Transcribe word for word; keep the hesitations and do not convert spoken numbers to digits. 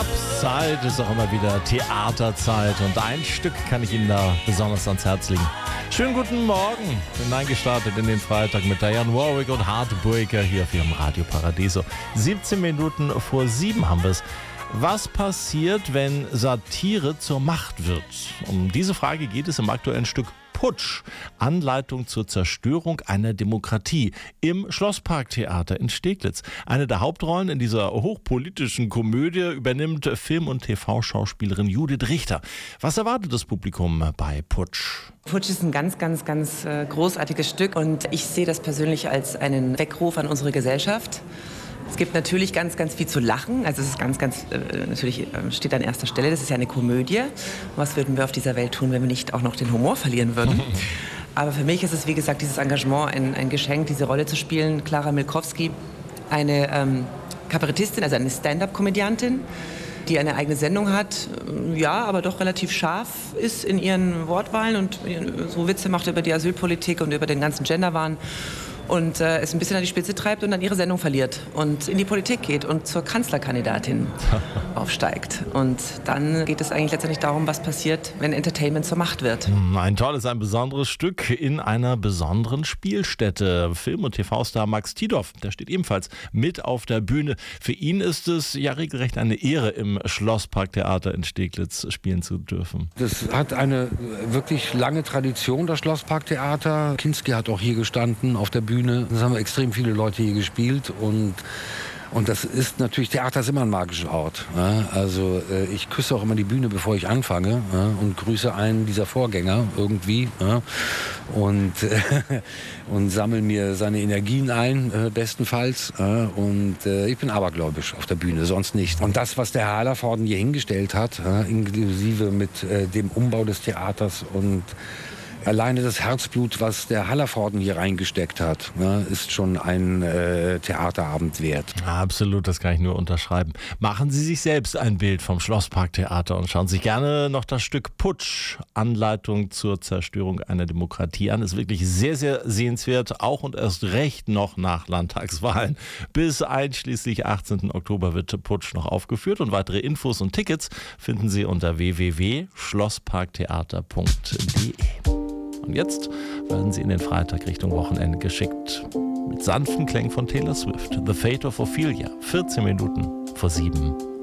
Herbstzeit ist auch immer wieder Theaterzeit und ein Stück kann ich Ihnen da besonders ans Herz legen. Schönen guten Morgen, hineingestartet in den Freitag mit Diane Warwick und Heartbreaker hier auf Ihrem Radio Paradiso. siebzehn Minuten vor sieben haben wir es. Was passiert, wenn Satire zur Macht wird? Um diese Frage geht es im aktuellen Stück Putsch, Anleitung zur Zerstörung einer Demokratie im Schlossparktheater in Steglitz. Eine der Hauptrollen in dieser hochpolitischen Komödie übernimmt Film- und T V-Schauspielerin Judith Richter. Was erwartet das Publikum bei Putsch? Putsch ist ein ganz, ganz, ganz großartiges Stück und ich sehe das persönlich als einen Weckruf an unsere Gesellschaft. Es gibt natürlich ganz, ganz viel zu lachen. Also es ist ganz, ganz, äh, natürlich äh, steht an erster Stelle. Das ist ja eine Komödie. Was würden wir auf dieser Welt tun, wenn wir nicht auch noch den Humor verlieren würden? Aber für mich ist es, wie gesagt, dieses Engagement ein, ein Geschenk, diese Rolle zu spielen. Clara Milkowski, eine ähm, Kabarettistin, also eine Stand-up-Komödiantin, die eine eigene Sendung hat, ja, aber doch relativ scharf ist in ihren Wortwahlen und so Witze macht über die Asylpolitik und über den ganzen Genderwahn. Und äh, es ein bisschen an die Spitze treibt und dann ihre Sendung verliert und in die Politik geht und zur Kanzlerkandidatin aufsteigt. Und dann geht es eigentlich letztendlich darum, was passiert, wenn Entertainment zur Macht wird. Ein tolles, ein besonderes Stück in einer besonderen Spielstätte. Film- und T V-Star Max Tidorf, der steht ebenfalls mit auf der Bühne. Für ihn ist es ja regelrecht eine Ehre, im Schlossparktheater in Steglitz spielen zu dürfen. Das hat eine wirklich lange Tradition, das Schlossparktheater. Kinski hat auch hier gestanden auf der Bühne. Das haben extrem viele Leute hier gespielt und, und das ist natürlich, Theater ist immer ein magischer Ort. Ja? Also äh, ich küsse auch immer die Bühne, bevor ich anfange, ja? Und grüße einen dieser Vorgänger irgendwie, ja? und, äh, und sammle mir seine Energien ein, äh, bestenfalls. Ja? Und äh, ich bin abergläubisch auf der Bühne, sonst nicht. Und das, was der Herr Hallervorden hier hingestellt hat, ja? Inklusive mit äh, dem Umbau des Theaters und alleine das Herzblut, was der Hallervorden hier reingesteckt hat, ne, ist schon ein äh, Theaterabend wert. Absolut, das kann ich nur unterschreiben. Machen Sie sich selbst ein Bild vom Schlossparktheater und schauen Sie sich gerne noch das Stück Putsch, Anleitung zur Zerstörung einer Demokratie an. Ist wirklich sehr, sehr sehenswert, auch und erst recht noch nach Landtagswahlen. Bis einschließlich achtzehnten Oktober wird Putsch noch aufgeführt und weitere Infos und Tickets finden Sie unter w w w punkt schlossparktheater punkt d e. Und jetzt werden Sie in den Freitag Richtung Wochenende geschickt. Mit sanften Klängen von Taylor Swift. The Fate of Ophelia. vierzehn Minuten vor sieben.